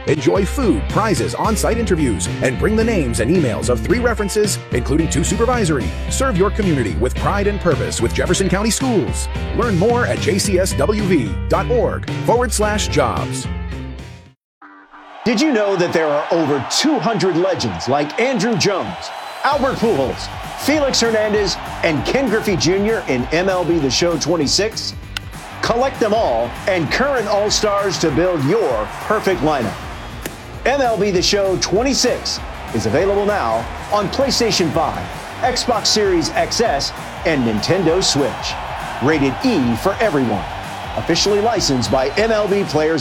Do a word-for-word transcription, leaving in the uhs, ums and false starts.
Enjoy food, prizes, on-site interviews, and bring the names and emails of three references, including two supervisory. Serve your community with pride and purpose with Jefferson County Schools. Learn more at jcswv.org forward slash jobs. Did you know that there are over two hundred legends like Andrew Jones, Albert Pujols, Felix Hernandez, and Ken Griffey Junior in M L B The Show twenty-six? Collect them all and current All-Stars to build your perfect lineup. M L B The Show twenty-six is available now on PlayStation five, Xbox Series X S, and Nintendo Switch. Rated E for everyone. Officially licensed by M L B Players